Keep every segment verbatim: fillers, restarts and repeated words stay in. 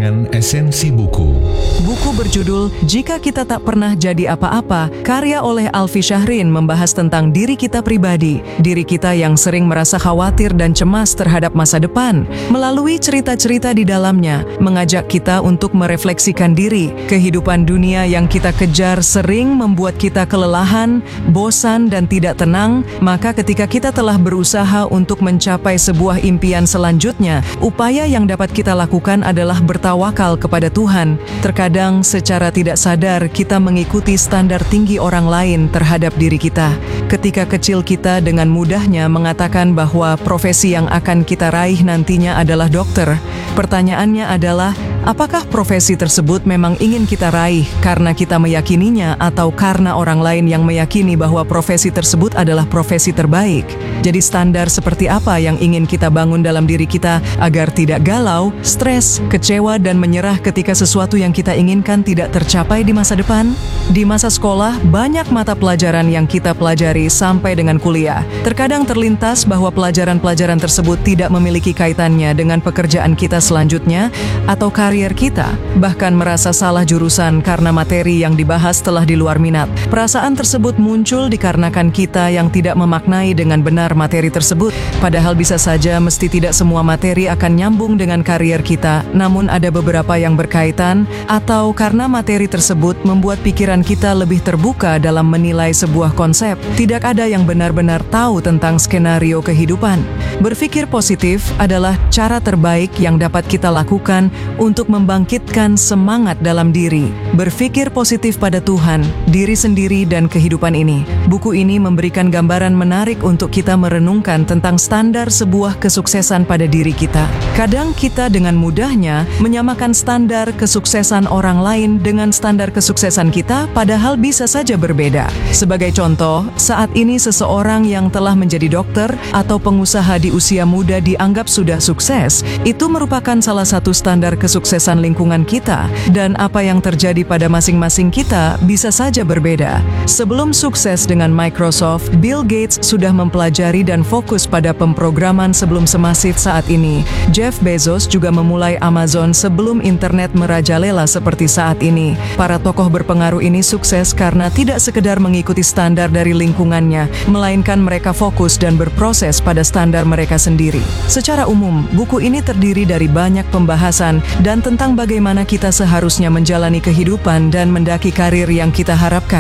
dengan esensi buku. Buku berjudul Jika Kita Tak Pernah Jadi Apa-Apa, karya oleh Alfi Syahrin, membahas tentang diri kita pribadi, diri kita yang sering merasa khawatir dan cemas terhadap masa depan. Melalui cerita-cerita di dalamnya, mengajak kita untuk merefleksikan diri. Kehidupan dunia yang kita kejar sering membuat kita kelelahan, bosan, dan tidak tenang, maka ketika kita telah berusaha untuk mencapai sebuah impian selanjutnya, upaya yang dapat kita lakukan adalah bertawakal kepada Tuhan. Terkadang secara tidak sadar kita mengikuti standar tinggi orang lain terhadap diri kita. Ketika kecil kita dengan mudahnya mengatakan bahwa profesi yang akan kita raih nantinya adalah dokter. Pertanyaannya adalah, apakah profesi tersebut memang ingin kita raih karena kita meyakininya atau karena orang lain yang meyakini bahwa profesi tersebut adalah profesi terbaik? Jadi standar seperti apa yang ingin kita bangun dalam diri kita agar tidak galau, stres, kecewa, dan menyerah ketika sesuatu yang kita inginkan tidak tercapai di masa depan? Di masa sekolah, banyak mata pelajaran yang kita pelajari sampai dengan kuliah. Terkadang terlintas bahwa pelajaran-pelajaran tersebut tidak memiliki kaitannya dengan pekerjaan kita selanjutnya atau karir kita, bahkan merasa salah jurusan karena materi yang dibahas telah di luar minat. Perasaan tersebut muncul dikarenakan kita yang tidak memaknai dengan benar materi tersebut. Padahal bisa saja mesti tidak semua materi akan nyambung dengan karier kita, namun ada beberapa yang berkaitan, atau karena materi tersebut membuat pikiran kita lebih terbuka dalam menilai sebuah konsep. Tidak ada yang benar-benar tahu tentang skenario kehidupan. Berpikir positif adalah cara terbaik yang dapat kita lakukan untuk membangkitkan semangat dalam diri. Berpikir positif pada Tuhan, diri sendiri, dan kehidupan ini. Buku ini memberikan gambaran menarik untuk kita merenungkan tentang standar sebuah kesuksesan pada diri kita. Kadang kita dengan mudahnya menyamakan standar kesuksesan orang lain dengan standar kesuksesan kita, padahal bisa saja berbeda. Sebagai contoh, saat ini seseorang yang telah menjadi dokter atau pengusaha di usia muda dianggap sudah sukses. Itu merupakan salah satu standar kesuksesan lingkungan kita, dan apa yang terjadi pada masing-masing kita bisa saja berbeda. Sebelum sukses dengan Microsoft, Bill Gates sudah mempelajari dan fokus pada pemrograman sebelum semasif saat ini. Jeff Bezos juga memulai Amazon sebelum internet merajalela seperti saat ini. Para tokoh berpengaruh ini sukses karena tidak sekedar mengikuti standar dari lingkungannya, melainkan mereka fokus dan berproses pada standar mereka sendiri. Secara umum, buku ini terdiri dari banyak pembahasan dan tentang bagaimana kita seharusnya menjalani kehidupan dan mendaki karir yang kita harapkan.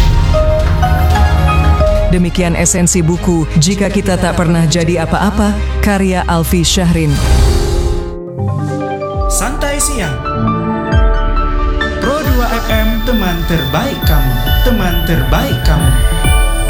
Demikian esensi buku Jika Kita Tak Pernah Jadi Apa-Apa, karya Alfi Syahrin. Santai Siang Pro dua F M, teman terbaik kamu, teman terbaik kamu.